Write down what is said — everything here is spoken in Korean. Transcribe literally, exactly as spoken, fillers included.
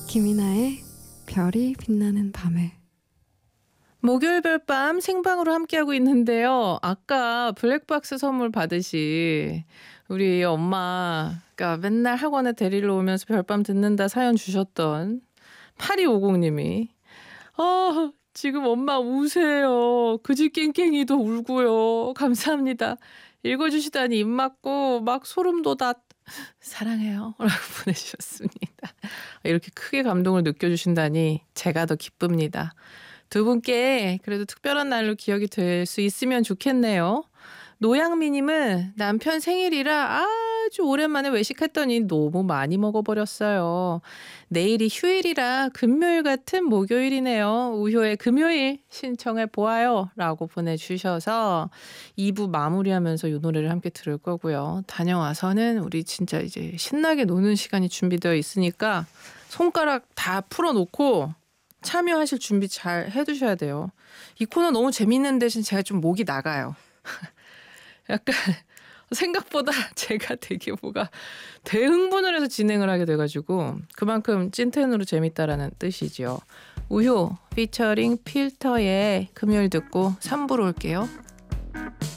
김이나의 별이 빛나는 밤에. 목요일 별밤 생방으로 함께하고 있는데요. 아까 블랙박스 선물 받으시 우리 엄마가 맨날 학원에 데리러 오면서 별밤 듣는다 사연 주셨던 팔이오공님이 아 지금 엄마 우세요. 그지 깽깽이도 울고요. 감사합니다. 읽어주시다니 입 막고 막 소름 돋아 사랑해요 라고 보내주셨습니다. 이렇게 크게 감동을 느껴주신다니 제가 더 기쁩니다. 두 분께 그래도 특별한 날로 기억이 될 수 있으면 좋겠네요. 노양미님은 남편 생일이라 아주 오랜만에 외식했더니 너무 많이 먹어버렸어요. 내일이 휴일이라 금요일 같은 목요일이네요. 우효의 금요일 신청해 보아요 라고 보내주셔서 이 부 마무리하면서 이 노래를 함께 들을 거고요. 다녀와서는 우리 진짜 이제 신나게 노는 시간이 준비되어 있으니까 손가락 다 풀어놓고 참여하실 준비 잘 해두셔야 돼요. 이 코너 너무 재밌는 대신 제가 좀 목이 나가요. 약간 생각보다 제가 되게 뭐가 대흥분을 해서 진행을 하게 돼가지고 그만큼 찐텐으로 재밌다라는 뜻이죠. 우효 피처링 필터의 금요일 듣고 삼 부로 올게요.